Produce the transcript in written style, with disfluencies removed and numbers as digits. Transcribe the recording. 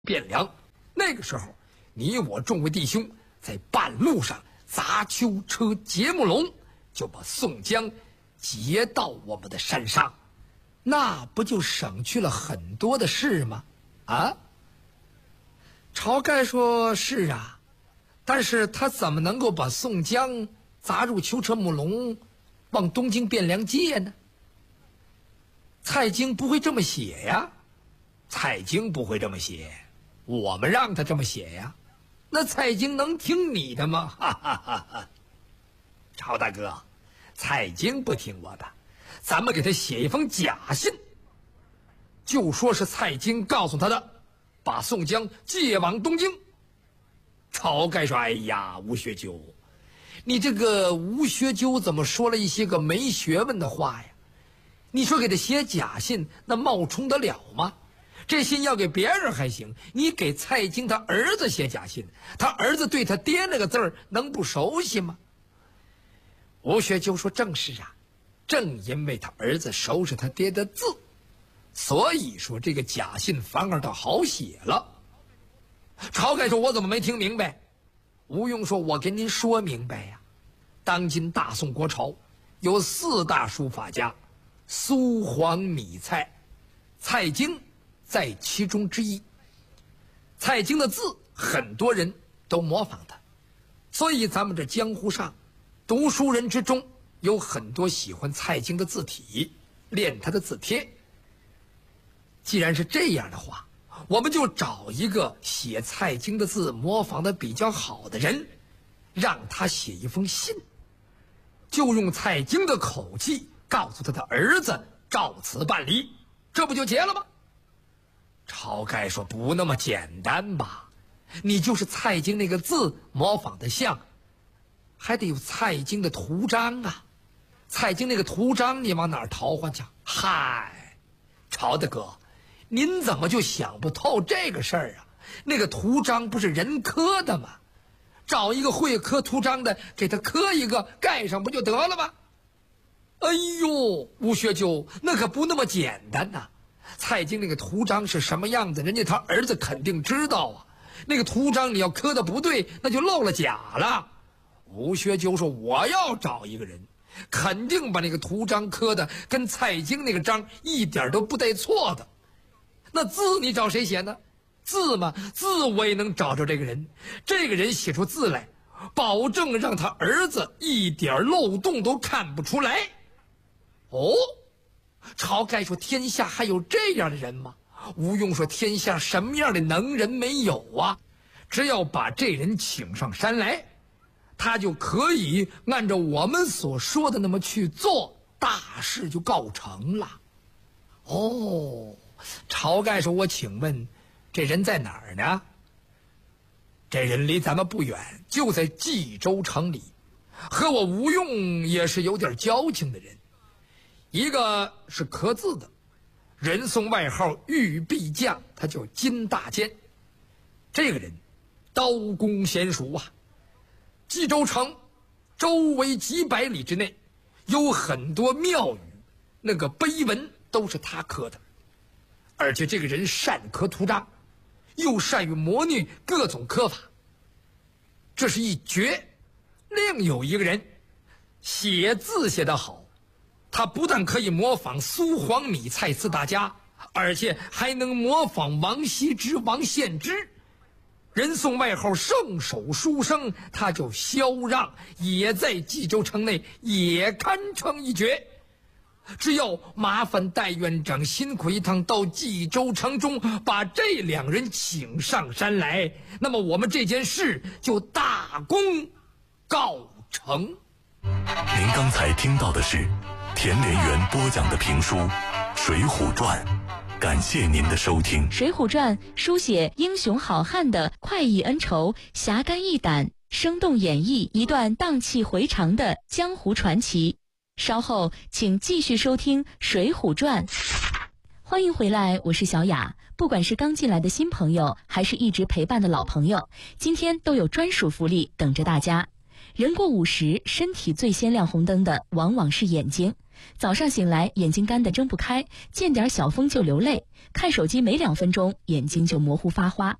汴梁。那个时候，你我众位弟兄在半路上砸囚车劫木龙，就把宋江劫到我们的山上，那不就省去了很多的事吗？啊？晁盖说：是啊，但是他怎么能够把宋江砸入囚车木龙，往东京汴梁借呢？蔡京不会这么写呀，蔡京不会这么写，我们让他这么写呀。那蔡京能听你的吗？哈哈哈哈！晁大哥，蔡京不听我的，咱们给他写一封假信，就说是蔡京告诉他的，把宋江借往东京。晁盖说：哎呀，吴学究，你这个吴学究怎么说了一些个没学问的话呀？你说给他写假信，那冒充得了吗？这信要给别人还行，你给蔡京他儿子写假信，他儿子对他爹那个字儿能不熟悉吗？吴学究说：正是啊，正因为他儿子熟识他爹的字，所以说这个假信反而倒好写了。晁盖说：我怎么没听明白？吴用说：我跟您说明白呀，当今大宋国朝有4大书法家，苏黄米蔡，蔡京在其中之一。蔡京的字很多人都模仿他，所以咱们这江湖上读书人之中有很多喜欢蔡京的字体，练他的字帖。既然是这样的话，我们就找一个写蔡京的字模仿的比较好的人，让他写一封信，就用蔡京的口气告诉他的儿子照此办理，这不就结了吗？晁盖说：不那么简单吧，你就是蔡京那个字模仿的像，还得有蔡京的图章啊，蔡京那个图章你往哪儿淘换去？嗨，晁大哥，您怎么就想不透这个事儿啊？那个图章不是人刻的吗？找一个会刻图章的，给他刻一个盖上不就得了吗？哎呦，吴学究，那可不那么简单呐！蔡京那个图章是什么样子，人家他儿子肯定知道啊。那个图章你要刻的不对，那就漏了假了。吴学究说：我要找一个人，肯定把那个图章刻的跟蔡京那个章一点都不带错的。那字你找谁写呢？字嘛，字我也能找着这个人，这个人写出字来，保证让他儿子一点漏洞都看不出来。哦，晁盖说：天下还有这样的人吗？吴用说：天下什么样的能人没有啊？只要把这人请上山来，他就可以按照我们所说的那么去做，大事就告成了。哦，晁盖说：我请问这人在哪儿呢？这人离咱们不远，就在冀州城里，和我吴用也是有点交情的人。一个是刻字的，人送外号玉臂将，他叫金大坚。这个人刀工娴熟啊，冀州城周围几百里之内有很多庙宇，那个碑文都是他刻的。而且这个人善刻图章，又善于模拟各种刻法，这是一绝。另有一个人写字写得好，他不但可以模仿苏黄米蔡4大家，而且还能模仿王羲之、王献之。人送外号圣手书生，他叫萧让，也在冀州城内，也堪称一绝。只要麻烦戴院长辛苦一趟到冀州城中，把这2人请上山来，那么我们这件事就大功告成。 您刚才听到的是田连元播讲的评书《水浒传》，感谢您的收听。 《水浒传》书写英雄好汉的快意恩仇，侠肝义胆，生动演绎一段荡气回肠的江湖传奇。稍后请继续收听《水浒传》。欢迎回来，我是小雅。不管是刚进来的新朋友，还是一直陪伴的老朋友，今天都有专属福利等着大家。人过50，身体最先亮红灯的往往是眼睛。 早上醒来眼睛干得睁不开，见点小风就流泪，看手机没2分钟眼睛就模糊发花。